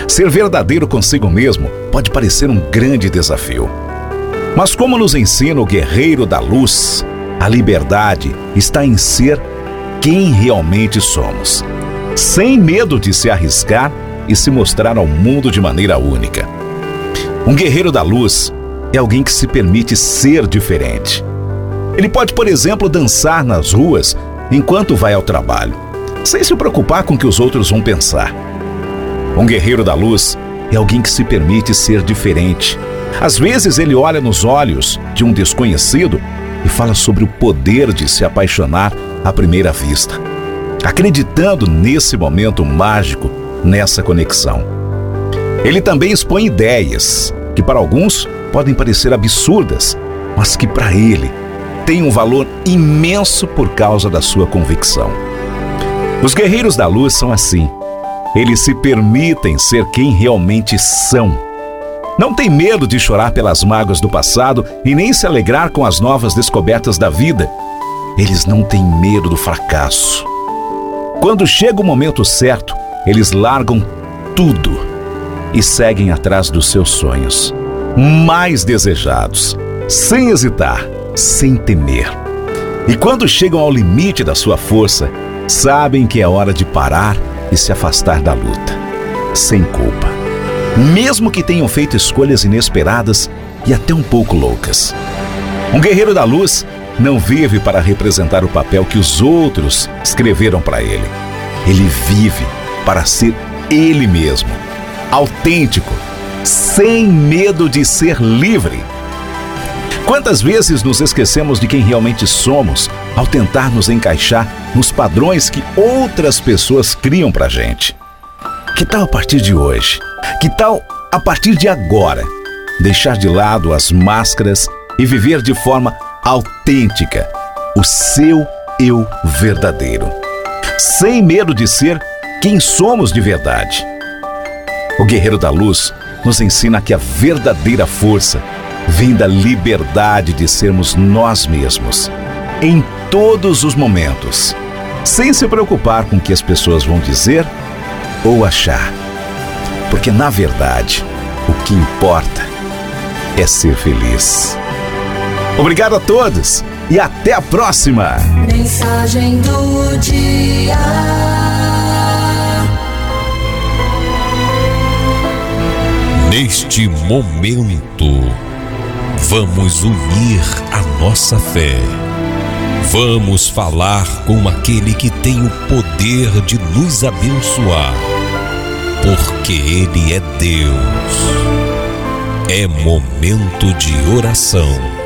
Ser verdadeiro consigo mesmo pode parecer um grande desafio. Mas como nos ensina o guerreiro da luz, a liberdade está em ser quem realmente somos, sem medo de se arriscar e se mostrar ao mundo de maneira única. Um guerreiro da luz é alguém que se permite ser diferente. Ele pode, por exemplo, dançar nas ruas enquanto vai ao trabalho, sem se preocupar com o que os outros vão pensar. Um guerreiro da luz é alguém que se permite ser diferente. Às vezes ele olha nos olhos de um desconhecido e fala sobre o poder de se apaixonar à primeira vista, acreditando nesse momento mágico, nessa conexão. Ele também expõe ideias que para alguns podem parecer absurdas, mas que para ele têm um valor imenso por causa da sua convicção. Os guerreiros da luz são assim. Eles se permitem ser quem realmente são. Não tem medo de chorar pelas mágoas do passado e nem se alegrar com as novas descobertas da vida. Eles não têm medo do fracasso. Quando chega o momento certo, eles largam tudo e seguem atrás dos seus sonhos mais desejados, sem hesitar, sem temer. E quando chegam ao limite da sua força, sabem que é hora de parar e se afastar da luta, sem culpa, mesmo que tenham feito escolhas inesperadas e até um pouco loucas. Um guerreiro da luz não vive para representar o papel que os outros escreveram para ele. Ele vive para ser ele mesmo, autêntico, sem medo de ser livre. Quantas vezes nos esquecemos de quem realmente somos ao tentar nos encaixar nos padrões que outras pessoas criam pra gente? Que tal a partir de hoje? Que tal a partir de agora? Deixar de lado as máscaras e viver de forma autêntica o seu eu verdadeiro, sem medo de ser quem somos de verdade. O guerreiro da luz nos ensina que a verdadeira força vem da liberdade de sermos nós mesmos, em todos os momentos, sem se preocupar com o que as pessoas vão dizer ou achar. Porque, na verdade, o que importa é ser feliz. Obrigado a todos e até a próxima! Mensagem do dia. Neste momento, vamos unir a nossa fé. Vamos falar com aquele que tem o poder de nos abençoar, porque Ele é Deus. É momento de oração.